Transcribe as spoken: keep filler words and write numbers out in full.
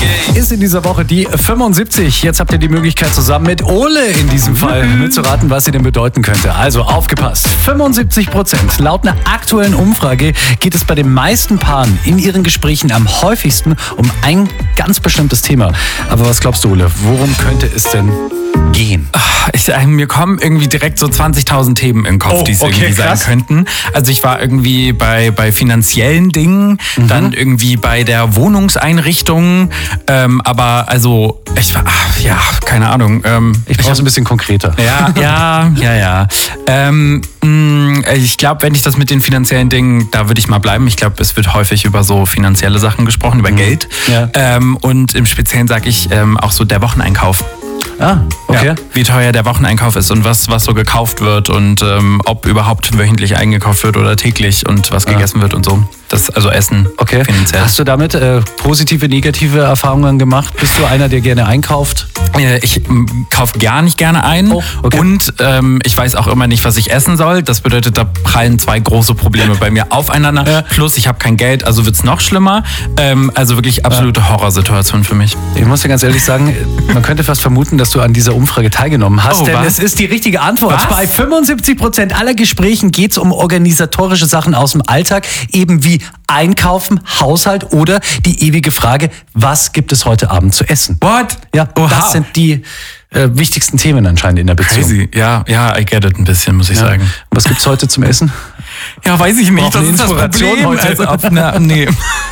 Ist in dieser Woche die fünfundsiebzig. Jetzt habt ihr die Möglichkeit, zusammen mit Ole in diesem Fall mitzuraten, was sie denn bedeuten könnte. Also aufgepasst. fünfundsiebzig Prozent. Laut einer aktuellen Umfrage geht es bei den meisten Paaren in ihren Gesprächen am häufigsten um ein ganz bestimmtes Thema. Aber was glaubst du, Ole? Worum könnte es denn gehen? Ich, äh, mir kommen irgendwie direkt so zwanzigtausend Themen in den Kopf, Oh, die es okay, irgendwie sein krass. könnten. Also ich war irgendwie bei, bei finanziellen Dingen, Mhm. dann irgendwie bei der Wohnungseinrichtung, ähm, aber also ich war, ach, ja, keine Ahnung. Ähm, Ich brauche es ein bisschen konkreter. Ja, ja, ja, ja. Ähm, mh, ich glaube, wenn ich das mit den finanziellen Dingen, da würde ich mal bleiben. Ich glaube, es wird häufig über so finanzielle Sachen gesprochen, über Geld. Ja. Ähm, und im Speziellen sage ich ähm, auch so der Wocheneinkauf. Ah, okay. Ja, wie teuer der Wocheneinkauf ist und was, was so gekauft wird und ähm, ob überhaupt wöchentlich eingekauft wird oder täglich und was gegessen wird und so. Das, also Essen Okay. finanziell. Hast du damit äh, positive, negative Erfahrungen gemacht? Bist du einer, der gerne einkauft? Äh, Ich ähm, kaufe gar nicht gerne ein Oh, okay. und ähm, ich weiß auch immer nicht, was ich essen soll. Das bedeutet, da prallen zwei große Probleme bei mir aufeinander. Ja. Plus, ich habe kein Geld, also wird's noch schlimmer. Ähm, also wirklich absolute Horrorsituation für mich. Ich muss dir ganz ehrlich sagen, man könnte fast vermuten, dass du an dieser Umfrage teilgenommen hast, Oh, denn was? es ist die richtige Antwort. Was? Bei fünfundsiebzig Prozent aller Gesprächen geht es um organisatorische Sachen aus dem Alltag, eben wie Einkaufen, Haushalt oder die ewige Frage, was gibt es heute Abend zu essen? What? Ja, Oha. das sind die äh, wichtigsten Themen anscheinend in der Beziehung. Crazy. Ja, ja, I get it ein bisschen, muss ich Ja. sagen. Was gibt's heute zum Essen? Ja, weiß ich nicht. Brauchen Das eine ist das Inspiration Problem. heute. Also, auf, na, nee.